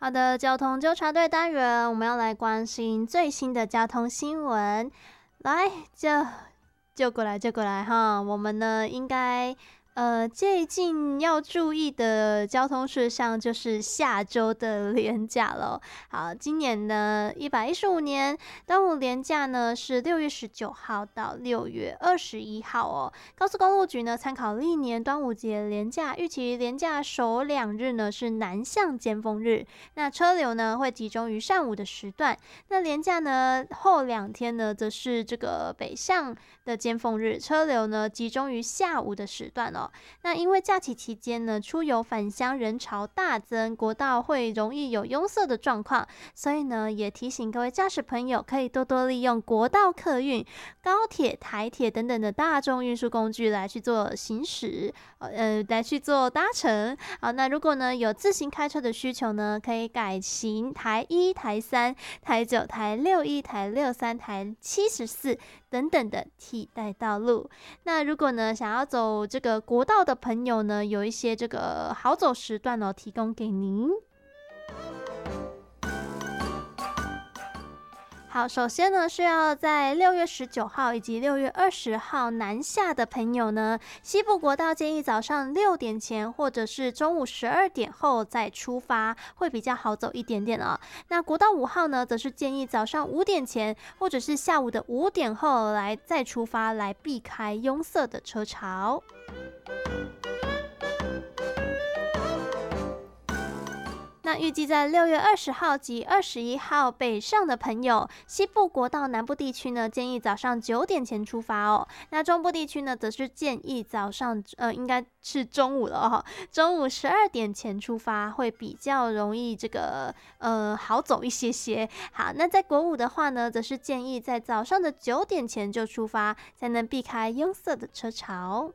好的，交通纠察队单元，我们要来关心最新的交通新闻。来，就过来，就过来哈。我们呢，应该最近要注意的交通事项就是下周的连假了。好，今年呢115年端午连假呢是6月19号到6月21号哦。高速公路局呢参考历年端午节连假，预期连假首2日呢是南向尖峰日，那车流呢会集中于上午的时段。那连假呢后2天呢则是这个北向的尖峰日，车流呢集中于下午的时段哦。那因为假期期间呢，出游返乡人潮大增，国道会容易有拥塞的状况，所以呢，也提醒各位驾驶朋友可以多多利用国道客运、高铁、台铁等等的大众运输工具来去做行驶，来去做搭乘。好，那如果呢有自行开车的需求呢，可以改行台1、台3、台9、台61、台63、台74等等的替代道路。那如果呢想要走这个国道的朋友呢，有一些这个好走时段哦，提供给您。好，首先呢是要在6月19号以及6月20号南下的朋友呢，西部国道建议早上6点前或者是中午12点后再出发，会比较好走一点点哦。那国道5号呢，则是建议早上5点前或者是下午的5点后来再出发，来避开拥塞的车潮。那预计在6月20号及21号北上的朋友，西部国道南部地区呢，建议早上9点前出发哦。那中部地区呢，则是建议早上应该是中午了哦，中午12点前出发，会比较容易这个好走一些些。好，那在国五的话呢，则是建议在早上的9点前就出发，才能避开拥塞的车潮。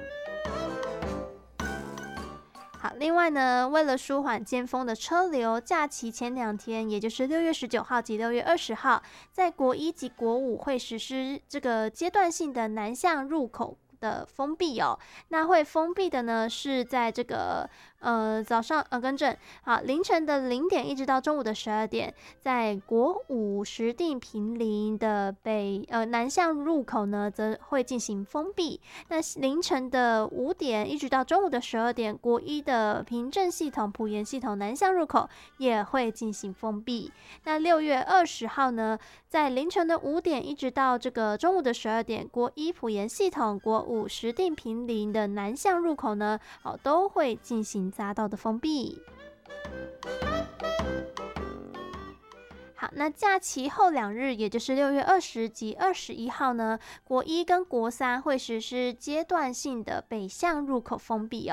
好，另外呢，为了舒缓尖峰的车流，假期前2天，也就是6月19号及6月20号，在国1及国5会实施这个阶段性的南向入口的封闭哦。那会封闭的呢是在这个早上好凌晨的0点一直到中午的12点，在国5石碇坪林的南向入口呢则会进行封闭。那凌晨的5点一直到中午的12点，国1的平镇系统、埔盐系统南向入口也会进行封闭。那6月20号呢，在凌晨的5点一直到这个中午的12点，国1埔盐系统、国5石碇坪林的南向入口呢，都会进行匝道的封闭。好，那假期后2日，也就是6月20及21号呢，国1跟国3会实施阶段性的北向入口封闭哦。